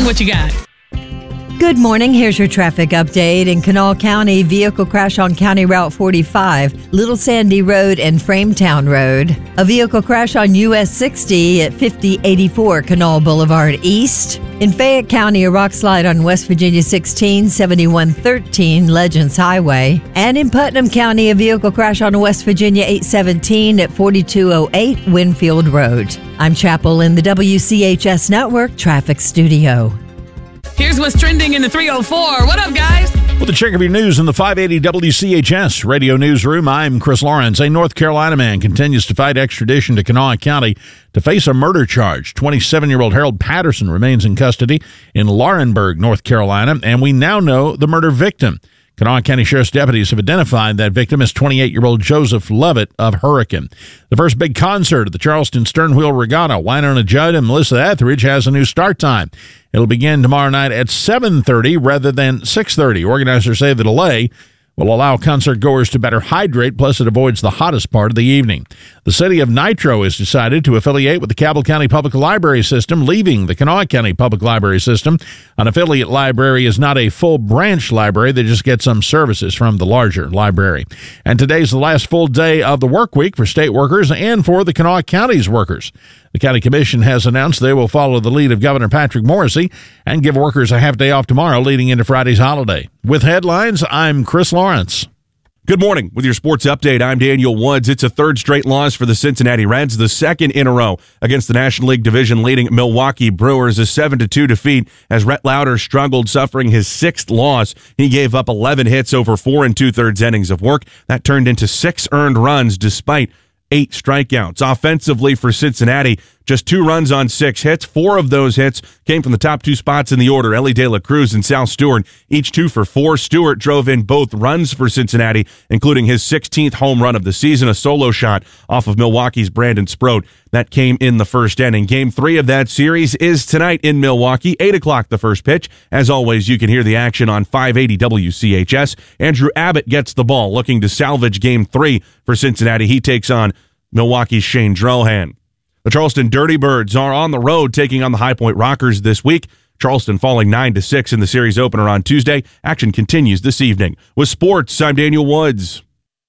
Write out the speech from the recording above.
what you got? Good morning. Here's your traffic update. In Kanawha County, vehicle crash on County Route 45, Little Sandy Road and Frametown Road. A vehicle crash on US 60 at 5084 Kanawha Boulevard East. In Fayette County, a rock slide on West Virginia 16, 7113 Legends Highway. And in Putnam County, a vehicle crash on West Virginia 817 at 4208 Winfield Road. I'm Chapel in the WCHS Network Traffic Studio. Here's what's trending in the 304. What up, guys? With a check of your news in the 580 WCHS Radio Newsroom, I'm Chris Lawrence. A North Carolina man continues to fight extradition to Kanawha County to face a murder charge. 27-year-old Harold Patterson remains in custody in Laurinburg, North Carolina, and we now know the murder victim. Kanawha County Sheriff's deputies have identified that victim as 28-year-old Joseph Lovett of Hurricane. The first big concert at the Charleston Sternwheel Regatta, Wynonna Judd and Melissa Etheridge, has a new start time. It'll begin tomorrow night at 7:30 rather than 6:30. Organizers say the delay will allow concert goers to better hydrate, plus it avoids the hottest part of the evening. The city of Nitro has decided to affiliate with the Cabell County Public Library System, leaving the Kanawha County Public Library System. An affiliate library is not a full branch library. They just get some services from the larger library. And today's the last full day of the work week for state workers and for the Kanawha County's workers. The County Commission has announced they will follow the lead of Governor Patrick Morrisey and give workers a half day off tomorrow leading into Friday's holiday. With headlines, I'm Chris Lawrence. Good morning. With your sports update, I'm Daniel Woods. It's a third straight loss for the Cincinnati Reds, the second in a row against the National League division-leading Milwaukee Brewers. A 7-2 defeat as Rhett Lauder struggled, suffering his sixth loss. He gave up 11 hits over 4 2/3 innings of work. That turned into 6 earned runs despite 8 strikeouts. Offensively for Cincinnati, just 2 runs on 6 hits. 4 of those hits came from the top 2 spots in the order, Elly De La Cruz and Sal Stewart, each 2 for 4. Stewart drove in both runs for Cincinnati, including his 16th home run of the season, a solo shot off of Milwaukee's Brandon Sproat. That came in the first inning. Game 3 of that series is tonight in Milwaukee, 8 o'clock the first pitch. As always, you can hear the action on 580 WCHS. Andrew Abbott gets the ball, looking to salvage Game 3 for Cincinnati. He takes on Milwaukee's Shane Drohan. The Charleston Dirty Birds are on the road taking on the High Point Rockers this week. Charleston falling 9-6 in the series opener on Tuesday. Action continues this evening. With sports, I'm Daniel Woods.